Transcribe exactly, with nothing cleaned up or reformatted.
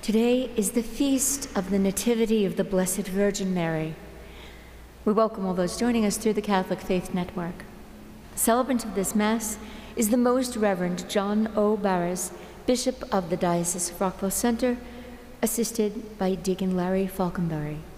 Today is the feast of the Nativity of the Blessed Virgin Mary. We welcome all those joining us through the Catholic Faith Network. The celebrant of this Mass is the Most Reverend John O. Barras, Bishop of the Diocese of Rockville Centre, assisted by Deacon Larry Falkenberry.